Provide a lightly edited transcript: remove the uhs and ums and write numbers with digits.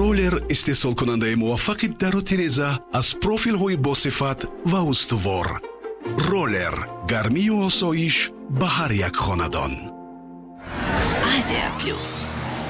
ролер استحصال کننده موفق در و تیرزه از پروفیل های با صفت و استوار. رولر، گرمی و آسایش به هر یک خاندان. Asia Plus.